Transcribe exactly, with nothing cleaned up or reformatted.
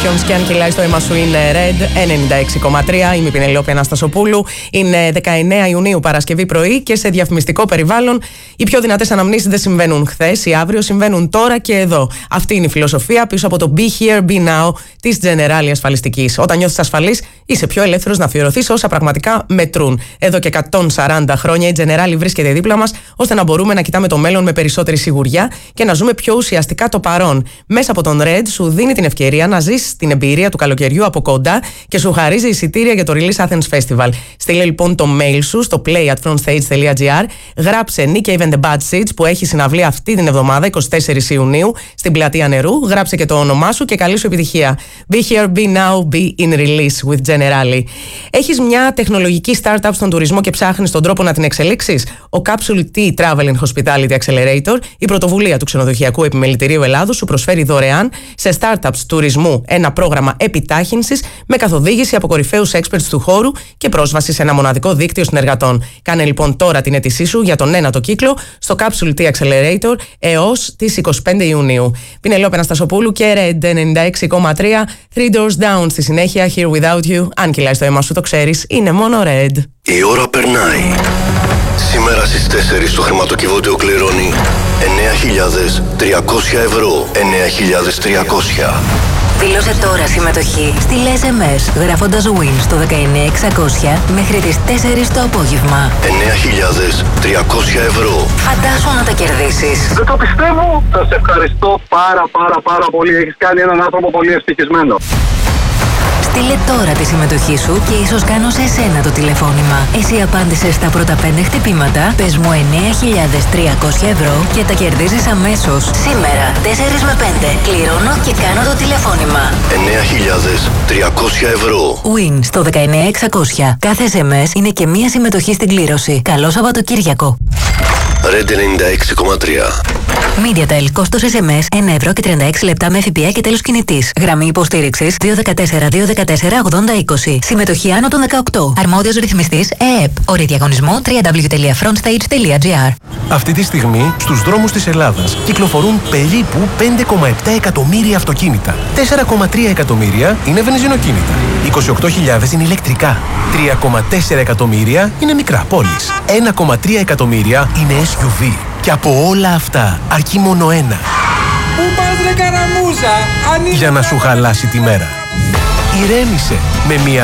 Temptations και αν κυλάει στο αίμα σου είναι Red ενενήντα έξι κόμμα τρία. Είμαι η Πινελόπη Αναστασοπούλου. Είναι δεκαεννέα Ιουνίου, Παρασκευή πρωί, και σε διαφημιστικό περιβάλλον οι πιο δυνατές αναμνήσεις δεν συμβαίνουν χθες ή αύριο, συμβαίνουν τώρα και εδώ. Αυτή είναι η φιλοσοφία πίσω από το Be Here, Be Now της Generali ασφαλιστικής. Όταν νιώθεις ασφαλής, είσαι πιο ελεύθερος να αφιερωθείς όσα πραγματικά μετρούν. Εδώ και εκατόν σαράντα χρόνια η Generali βρίσκεται δίπλα μας, ώστε να μπορούμε να κοιτάμε το μέλλον με περισσότερη σιγουριά και να ζούμε πιο ουσιαστικά το παρόν. Μέσα από τον Red σου δίνει την ευκαιρία να ζεις την εμπειρία του καλοκαιριού από κοντά και σου χαρίζει εισιτήρια για το Release Athens Festival. Στείλε λοιπόν το mail σου στο play at frontstage.gr, γράψε Nick Even the Bad Seeds που έχει συναυλία αυτή την εβδομάδα, εικοστή τέταρτη Ιουνίου, στην Πλατεία Νερού, γράψε και το όνομά σου και καλή σου επιτυχία. Be here, be now, be in release with Generali. Έχεις μια τεχνολογική startup στον τουρισμό και ψάχνεις τον τρόπο να την εξελίξεις? Ο Capsule T Travel and Hospitality Accelerator, η πρωτοβουλία του Ξενοδοχειακού Επιμελητηρίου Ελλάδος, σου προσφέρει δωρεάν σε startups τουρισμού ένα πρόγραμμα επιτάχυνσης με καθοδήγηση από κορυφαίους experts του χώρου και πρόσβαση σε ένα μοναδικό δίκτυο συνεργατών. Κάνε λοιπόν τώρα την αίτησή σου για τον ένατο κύκλο στο Capsule T Accelerator έως τις εικοστή πέμπτη Ιουνίου. Πινελόπη Αναστασοπούλου και Red ενενήντα έξι κόμμα τρία, Three Doors Down στη συνέχεια, Here Without You. Αν κυλάει στο αίμα σου, το ξέρεις, είναι μόνο Red. Η ώρα περνάει. Σήμερα στις τέσσερις το χρηματοκιβώτιο κληρώνει εννέα χιλιάδες τριακόσια ευρώ. εννέα χιλιάδες τριακόσια. Δήλωσε τώρα συμμετοχή. Στείλε ες εμ ες γράφοντας Win στο δεκαεννέα εξακόσια μέχρι τις τέσσερις το απόγευμα. εννέα χιλιάδες τριακόσια ευρώ. Φαντάσου να τα κερδίσεις. Δεν το πιστεύω. Σας ευχαριστώ πάρα πάρα πάρα πολύ. Έχεις κάνει έναν άνθρωπο πολύ ευτυχισμένο. Στείλε τώρα τη συμμετοχή σου και ίσως κάνω σε εσένα το τηλεφώνημα. Εσύ απάντησες στα πρώτα πέντε χτυπήματα, πες μου εννέα χιλιάδες τριακόσια ευρώ και τα κερδίζεις αμέσως. Σήμερα, τέσσερα με πέντε, κληρώνω και κάνω το τηλεφώνημα. εννέα χιλιάδες τριακόσια ευρώ. Win στο δεκαεννέα εξακόσια. Κάθε ες εμ ες είναι και μία συμμετοχή στην κλήρωση. Καλό Σαββατοκύριακο. Red ενενήντα έξι κόμμα τρία. MediaTel, κόστος ες εμ ες ένα ευρώ και τριάντα έξι λεπτά με ΦΠΑ και τέλος κινητής. Γραμμή υποστήριξης δύο ένα τέσσερα δύο ένα τέσσερα ογδόντα είκοσι. Συμμετοχή άνω των δεκαοκτώ. Αρμόδιος ρυθμιστής ΕΕΠ. Όροι διαγωνισμού double-u double-u double-u τελεία frontstage τελεία gr. Αυτή τη στιγμή στους δρόμους της Ελλάδας κυκλοφορούν περίπου πέντε κόμμα επτά εκατομμύρια αυτοκίνητα. τέσσερα κόμμα τρία εκατομμύρια είναι βενζινοκίνητα. είκοσι οκτώ χιλιάδες είναι ηλεκτρικά. τρία κόμμα τέσσερα εκατομμύρια είναι μικρά πόλεις. ένα κόμμα τρία εκατομμύρια είναι ες γιου βι. Και από όλα αυτά αρκεί μόνο ένα. Πού πας ρε καραμούζα? Για να σου χαλάσει τη μέρα. Ηρέμησε με μια